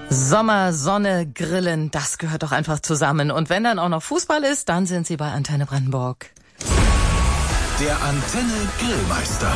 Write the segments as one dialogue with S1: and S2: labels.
S1: Sommer, Sonne, Grillen, das gehört doch einfach zusammen. Und wenn dann auch noch Fußball ist, dann sind Sie bei Antenne Brandenburg.
S2: Der Antenne Grillmeister.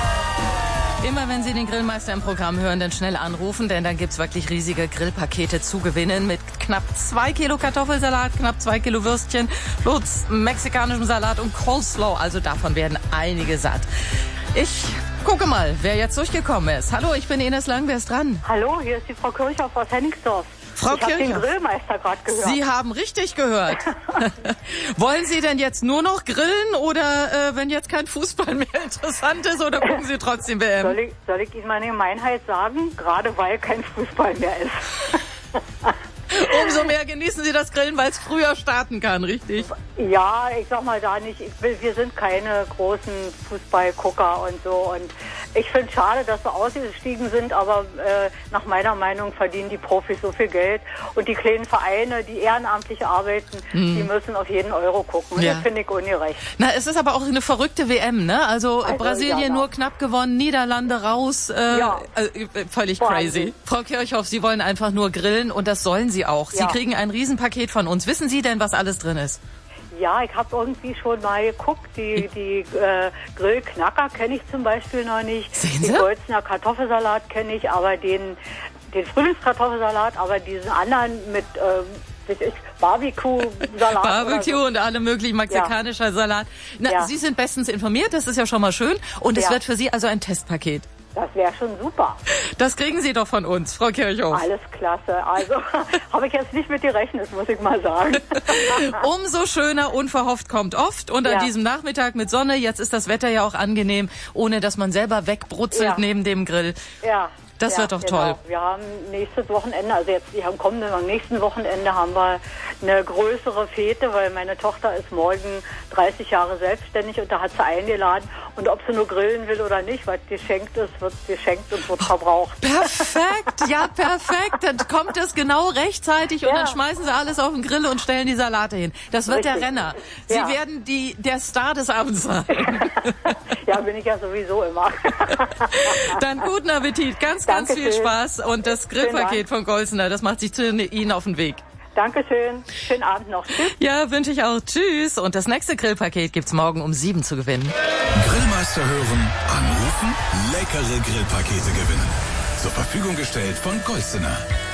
S1: Immer wenn Sie den Grillmeister im Programm hören, dann schnell anrufen, denn dann gibt's wirklich riesige Grillpakete zu gewinnen mit knapp 2 Kilo Kartoffelsalat, knapp 2 Kilo Würstchen, plus mexikanischem Salat und Coleslaw. Also davon werden einige satt. Ich gucke mal, wer jetzt durchgekommen ist. Hallo, ich bin Ines Lang, wer ist dran?
S3: Hallo, hier ist die Frau Kirchhoff aus Hennigsdorf.
S1: Frau
S3: Ich habe den
S1: Kirchhoff.
S3: Grillmeister gerade gehört.
S1: Sie haben richtig gehört. Wollen Sie denn jetzt nur noch grillen oder wenn jetzt kein Fußball mehr interessant ist oder gucken Sie trotzdem WM?
S3: Soll ich Ihnen meine Gemeinheit sagen? Gerade weil kein Fußball mehr ist.
S1: Umso mehr genießen Sie das Grillen, weil es früher starten kann, richtig?
S3: Ja, ich sag mal da nicht. Wir sind keine großen Fußballgucker und so. Und ich finde es schade, dass wir ausgestiegen sind, aber nach meiner Meinung verdienen die Profis so viel Geld. Und die kleinen Vereine, die ehrenamtlich arbeiten, die müssen auf jeden Euro gucken.
S1: Ja.
S3: Das finde ich ungerecht.
S1: Na, es ist aber auch eine verrückte WM, ne? Also Brasilien
S3: ja,
S1: nur knapp gewonnen, Niederlande raus, völlig
S3: Wahnsinn.
S1: crazy. Frau Kirchhoff, Sie wollen einfach nur grillen und das sollen Sie auch. Sie
S3: Ja.
S1: kriegen ein Riesenpaket von uns. Wissen Sie denn, was alles drin ist?
S3: Ja, ich habe irgendwie schon mal geguckt. Die Grillknacker kenne ich zum Beispiel noch nicht.
S1: Sehen Sie?
S3: Den Golzener Kartoffelsalat kenne ich, aber den Frühlingskartoffelsalat, aber diesen anderen mit Barbecue-Salat.
S1: Barbecue
S3: oder so.
S1: und alle möglichen mexikanischer Salat. Na,
S3: Ja.
S1: Sie sind bestens informiert, das ist ja schon mal schön. Und es
S3: Ja.
S1: wird für Sie also ein Testpaket.
S3: Das wäre schon super.
S1: Das kriegen Sie doch von uns, Frau Kirchhoff.
S3: Alles klasse. Also habe ich jetzt nicht mit gerechnet, muss ich mal sagen.
S1: Umso schöner, unverhofft kommt oft. Und an
S3: Ja.
S1: diesem Nachmittag mit Sonne, jetzt ist das Wetter ja auch angenehm, ohne dass man selber wegbrutzelt
S3: Ja.
S1: neben dem Grill.
S3: Ja.
S1: Das wird doch toll.
S3: Wir haben nächstes Wochenende, also jetzt am nächsten Wochenende haben wir eine größere Fete, weil meine Tochter ist morgen 30 Jahre selbstständig und da hat sie eingeladen. Und ob sie nur grillen will oder nicht, was geschenkt ist, wird geschenkt und wird verbraucht.
S1: Perfekt, ja perfekt. Dann kommt es genau rechtzeitig und
S3: Ja.
S1: dann schmeißen Sie alles auf den Grill und stellen die Salate hin. Das wird der
S3: Richtig.
S1: Renner. Sie
S3: Ja.
S1: werden der Star des Abends sein.
S3: Ja, bin ich ja sowieso immer.
S1: Dann guten Appetit, ganz viel
S3: Dankeschön.
S1: Spaß und das Grillpaket von Golzener, das macht sich zu Ihnen auf den Weg.
S3: Dankeschön. Schönen Abend noch. Tschüss.
S1: Ja, wünsche ich auch. Tschüss. Und das nächste Grillpaket gibt's morgen um 7 zu gewinnen.
S2: Grillmeister hören, anrufen, leckere Grillpakete gewinnen. Zur Verfügung gestellt von Golzener.